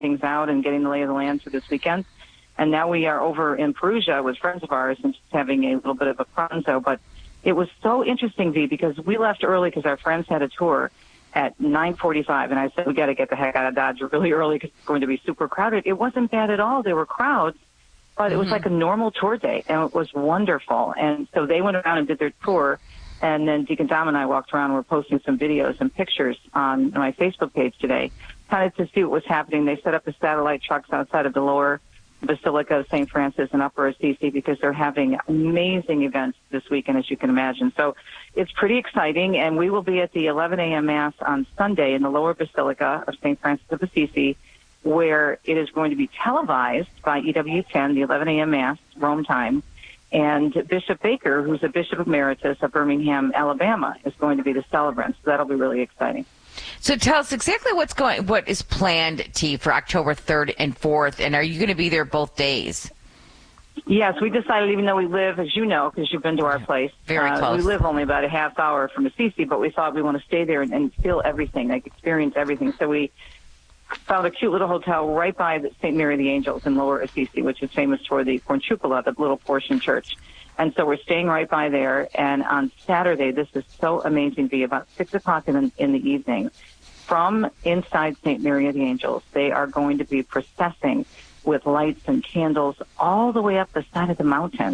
things out and getting the lay of the land for this weekend. And now we are over in Perugia with friends of ours and just having a little bit of a pranzo. But it was so interesting, V, because we left early because our friends had a tour at 9:45, and I said, we got to get the heck out of Dodge really early because it's going to be super crowded. It wasn't bad at all. There were crowds, but it was like a normal tour day, and it was wonderful. And so they went around and did their tour, and then Deacon Dom and I walked around. We're posting some videos and pictures on my Facebook page today, kind of to see what was happening. They set up the satellite trucks outside of the lower Basilica of St. Francis and Upper Assisi because they're having amazing events this weekend, as you can imagine. So it's pretty exciting, and we will be at the 11 a.m. Mass on Sunday in the lower Basilica of St. Francis of Assisi, where it is going to be televised by EWTN, the 11 a.m. Mass, Rome time. And Bishop Baker, who's a Bishop Emeritus of Birmingham, Alabama, is going to be the celebrant. So that'll be really exciting. So tell us exactly what is planned, T, for October 3rd and 4th, and are you going to be there both days? Yes, we decided, even though we live, as you know, because you've been to our place, very close. We live only about a half hour from Assisi, but we thought we want to stay there and feel everything, like experience everything. So we found a cute little hotel right by the St. Mary of the Angels in Lower Assisi, which is famous for the Corncupola, the little portion church. And so we're staying right by there. And on Saturday, this is so amazing, be about 6 o'clock in the evening, from inside St. Mary of the Angels, they are going to be processing with lights and candles all the way up the side of the mountain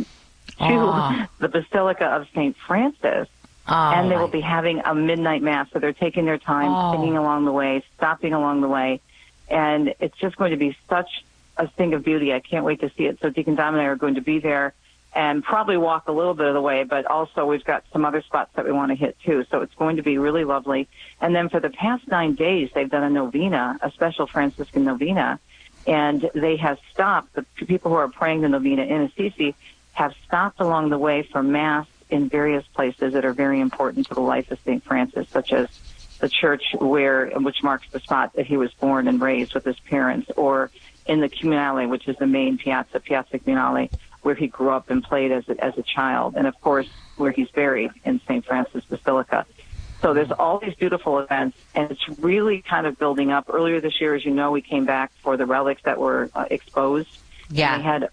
to the Basilica of St. Francis. And they will be having a midnight mass. So they're taking their time, singing along the way, stopping along the way. And it's just going to be such a thing of beauty. I can't wait to see it. So Deacon Dom and I are going to be there and probably walk a little bit of the way, but also we've got some other spots that we want to hit too. So it's going to be really lovely. And then for the past 9 days, they've done a novena, a special Franciscan novena, and they have stopped. The people who are praying the novena in Assisi have stopped along the way for Mass in various places that are very important to the life of St. Francis, such as the church which marks the spot that he was born and raised with his parents, or in the Comunale, which is the main Piazza Comunale, where he grew up and played as a child, and of course where he's buried in St. Francis Basilica. So there's all these beautiful events, and it's really kind of building up. Earlier this year, as you know, we came back for the relics that were exposed. Yeah. And we had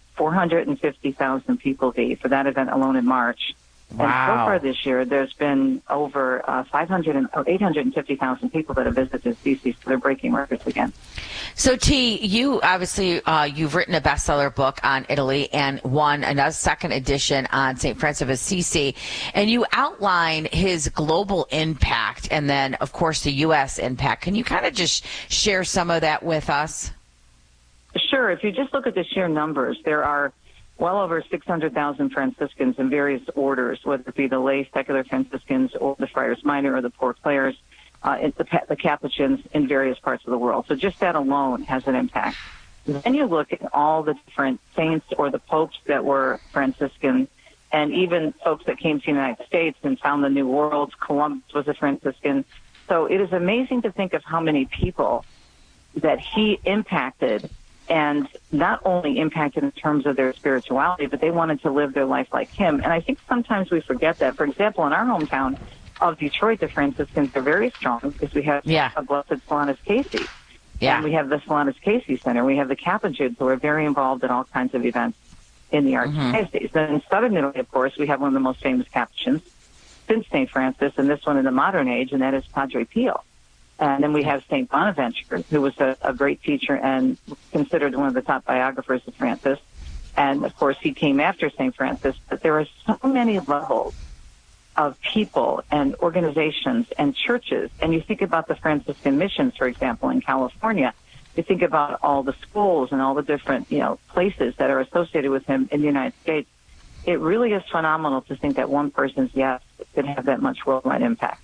450,000 people for that event alone in March. Wow. And so far this year, there's been over 850,000 people that have visited Assisi, so they're breaking records again. So, T, you obviously, you've written a bestseller book on Italy and won a second edition on St. Francis of Assisi, and you outline his global impact and then, of course, the U.S. impact. Can you kind of just share some of that with us? Sure. If you just look at the sheer numbers, there are well over 600,000 Franciscans in various orders, whether it be the lay secular Franciscans or the Friars Minor or the Poor Clares, the Capuchins in various parts of the world. So just that alone has an impact. Then you look at all the different saints or the popes that were Franciscan, and even folks that came to the United States and found the New World. Columbus was a Franciscan. So it is amazing to think of how many people that he impacted, and not only impacted in terms of their spirituality, but they wanted to live their life like him. And I think sometimes we forget that. For example, in our hometown of Detroit, the Franciscans are very strong because we have a Blessed Solanus Casey. Yeah. And we have the Solanus Casey Center. We have the Capuchins who are very involved in all kinds of events in the Archdiocese. Then in Southern Italy, of course, we have one of the most famous Capuchins since St. Francis, and this one in the modern age, and that is Padre Pio. And then we have St. Bonaventure, who was a great teacher and considered one of the top biographers of Francis. And, of course, he came after St. Francis. But there are so many levels of people and organizations and churches. And you think about the Franciscan missions, for example, in California. You think about all the schools and all the different, places that are associated with him in the United States. It really is phenomenal to think that one person's yes could have that much worldwide impact.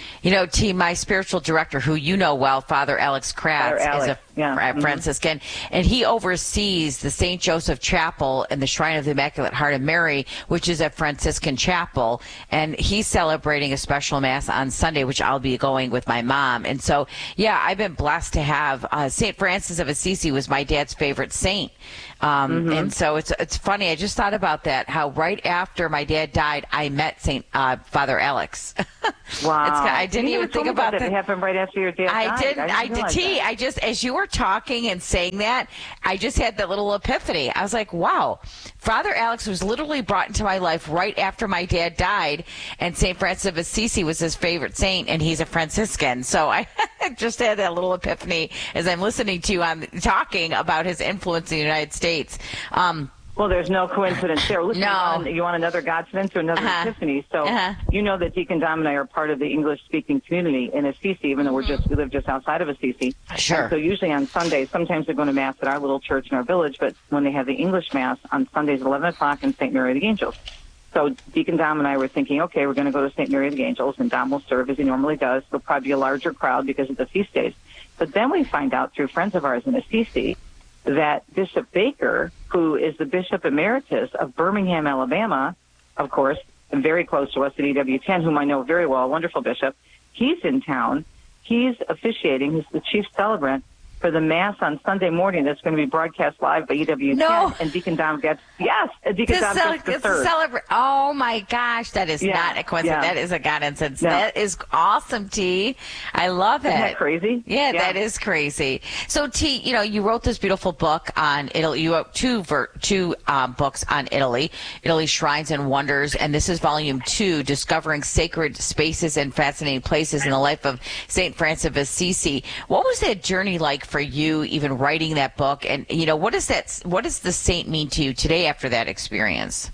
T, my spiritual director, who you know well, Father Alex Kratz, is a Franciscan, and he oversees the St. Joseph Chapel and the Shrine of the Immaculate Heart of Mary, which is a Franciscan chapel, and he's celebrating a special Mass on Sunday, which I'll be going with my mom. And so, I've been blessed to have St. Francis of Assisi was my dad's favorite saint. And so it's funny. I just thought about that, how right after my dad died, I met Father Alex. Wow. I didn't even think about that. It happened right after your dad died. I did. T, as you were were talking and saying that, I just had that little epiphany. I was like, wow, Father Alex was literally brought into my life right after my dad died, and St. Francis of Assisi was his favorite saint, and he's a Franciscan. So I just had that little epiphany as I'm listening to you talking about his influence in the United States. Well, there's no coincidence there. Listen, no. You want another Godsman to another epiphany. So you know that Deacon Dom and I are part of the English-speaking community in Assisi, even though we live just outside of Assisi. Sure. And so usually on Sundays, sometimes they go to Mass at our little church in our village, but when they have the English Mass on Sundays at 11 o'clock in St. Mary of the Angels. So Deacon Dom and I were thinking, okay, we're going to go to St. Mary of the Angels, and Dom will serve as he normally does. There'll probably be a larger crowd because of the feast days. But then we find out through friends of ours in Assisi that Bishop Baker, who is the Bishop Emeritus of Birmingham, Alabama, of course, and very close to us at EWTN, whom I know very well, a wonderful bishop, he's in town. He's officiating. He's the chief celebrant for the Mass on Sunday morning that's going to be broadcast live by EWTN. No. And Deacon Dom gets, Deacon Dom gets the third. Oh, my gosh. That is not a coincidence. That is a coincidence. No. That is awesome, T. I love it. Isn't that crazy? Yeah, that is crazy. So, T, you wrote this beautiful book on Italy. You wrote two books on Italy, Italy Shrines and Wonders, and this is volume 2, Discovering Sacred Spaces and Fascinating Places in the Life of St. Francis of Assisi. What was that journey like for you, even writing that book? And, what does the saint mean to you today after that experience?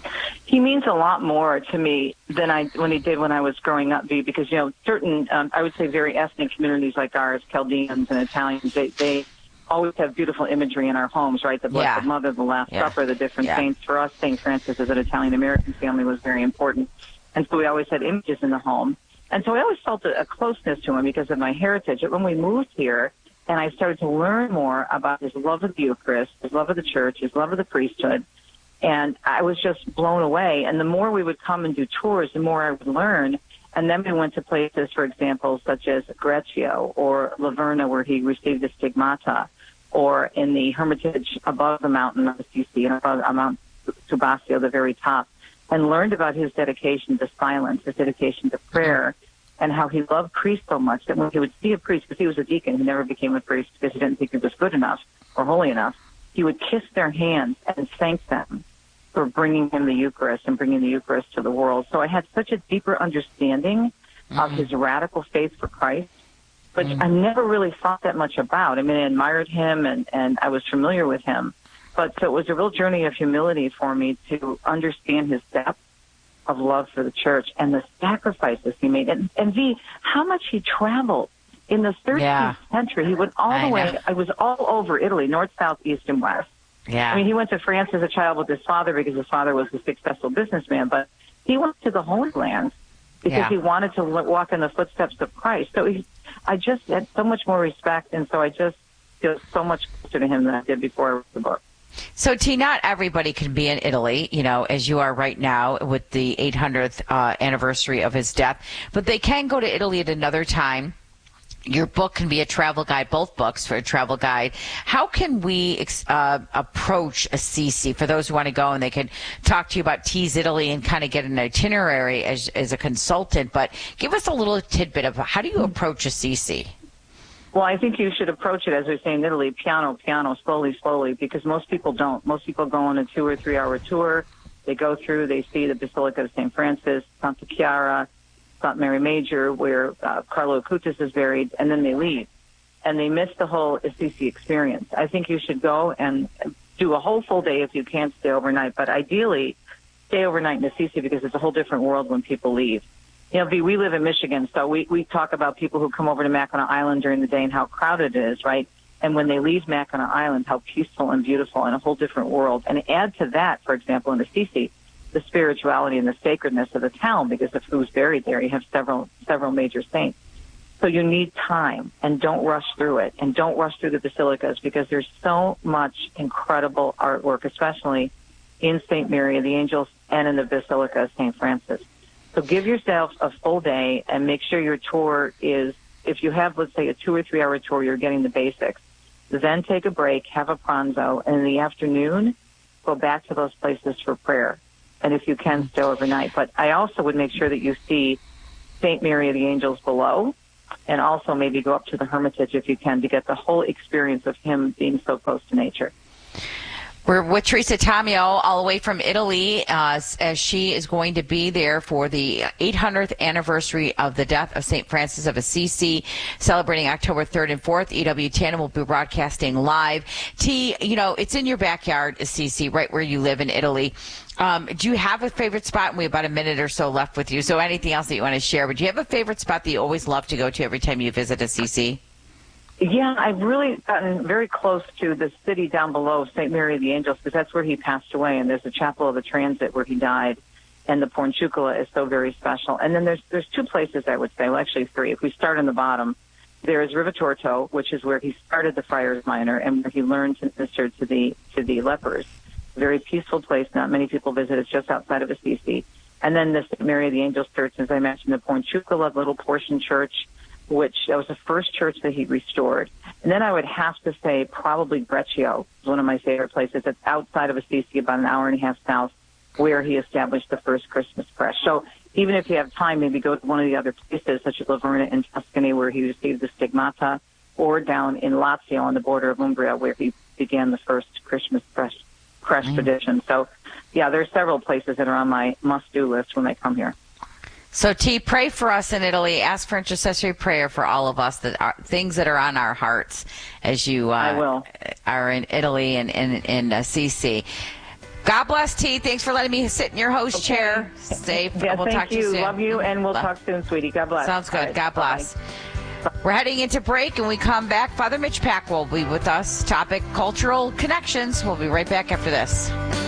He means a lot more to me than he did when I was growing up, because, certain, I would say very ethnic communities like ours, Chaldeans and Italians, they always have beautiful imagery in our homes, right? The Blessed Mother, the Last Supper, the different saints. For us, St. Francis as an Italian-American family was very important. And so we always had images in the home. And so I always felt a closeness to him because of my heritage. But when we moved here, and I started to learn more about his love of the Eucharist, his love of the church, his love of the priesthood, and I was just blown away. And the more we would come and do tours, the more I would learn. And then we went to places, for example, such as Greccio or Laverna, where he received the stigmata, or in the hermitage above the mountain of Assisi and above Mount Subasio, the very top, and learned about his dedication to silence, his dedication to prayer, and how he loved priests so much that when he would see a priest, because he was a deacon, he never became a priest because he didn't think he was good enough or holy enough, he would kiss their hands and thank them for bringing him the Eucharist and bringing the Eucharist to the world. So I had such a deeper understanding of his radical faith for Christ, which I never really thought that much about. I mean, I admired him and I was familiar with him. But so it was a real journey of humility for me to understand his depth of love for the church and the sacrifices he made. And how much he traveled. In the 13th century, he went all the way. I was all over Italy, north, south, east, and west. Yeah. I mean, he went to France as a child with his father because his father was a successful businessman, but he went to the Holy Land because he wanted to walk in the footsteps of Christ. So I just had so much more respect, and so I just feel so much closer to him than I did before I wrote the book. So, T, not everybody can be in Italy, as you are right now with the 800th anniversary of his death, but they can go to Italy at another time. Your book can be a travel guide, both books for a travel guide. How can we approach Assisi for those who want to go, and they can talk to you about T's Italy and kind of get an itinerary as a consultant, but give us a little tidbit of how do you approach Assisi? Well, I think you should approach it, as we say in Italy, piano, piano, slowly, slowly, because most people don't. Most people go on a 2 or 3 hour tour. They go through, they see the Basilica of St. Francis, Santa Chiara, St. Mary Major, where Carlo Acutis is buried, and then they leave. And they miss the whole Assisi experience. I think you should go and do a whole full day if you can't stay overnight, but ideally stay overnight in Assisi because it's a whole different world when people leave. We live in Michigan, so we talk about people who come over to Mackinac Island during the day and how crowded it is, right? And when they leave Mackinac Island, how peaceful and beautiful and a whole different world. And add to that, for example, in Assisi, the spirituality and the sacredness of the town, because of who's buried there. You have several major saints. So you need time, and don't rush through it, and don't rush through the basilicas, because there's so much incredible artwork, especially in St. Mary of the Angels and in the Basilica of St. Francis. So give yourself a full day and make sure your tour is, if you have, let's say, a 2 or 3 hour tour, you're getting the basics. Then take a break, have a pranzo, and in the afternoon, go back to those places for prayer. And if you can, stay overnight. But I also would make sure that you see St. Mary of the Angels below, and also maybe go up to the Hermitage if you can to get the whole experience of him being so close to nature. We're with Teresa Tomeo all the way from Italy as she is going to be there for the 800th anniversary of the death of St. Francis of Assisi, celebrating October 3rd and 4th. EWTN will be broadcasting live. T, it's in your backyard, Assisi, right where you live in Italy. Do you have a favorite spot? And we have about a minute or so left with you, so anything else that you want to share. But do you have a favorite spot that you always love to go to every time you visit Assisi? Yeah, I've really gotten very close to the city down below, St. Mary of the Angels, because that's where he passed away, and there's a chapel of the Transit where he died, and the Portiuncula is so very special. And then there's two places, I would say, well, actually three. If we start on the bottom, there is Rivitorto, which is where he started the Friars Minor and where he learned to minister to the lepers. Very peaceful place. Not many people visit. It's just outside of Assisi. And then the St. Mary of the Angels Church, as I mentioned, the Portiuncula little portion church, which that was the first church that he restored. And then I would have to say probably Breccio is one of my favorite places. It's outside of Assisi, about an hour and a half south, where he established the first Christmas creche. So even if you have time, maybe go to one of the other places, such as Laverna in Tuscany, where he received the Stigmata, or down in Lazio on the border of Umbria, where he began the first Christmas creche tradition. So, yeah, there's several places that are on my must-do list when I come here. So, T, pray for us in Italy. Ask for intercessory prayer for all of us, that are things that are on our hearts as you are in Italy and in Assisi. God bless, T. Thanks for letting me sit in your host chair. Safe. Yeah, we'll thank talk to you soon. Love you, and we'll talk soon, sweetie. God bless. Sounds good. Right. God bless. Bye. We're heading into break, and we come back. Father Mitch Pack will be with us. Topic, cultural connections. We'll be right back after this.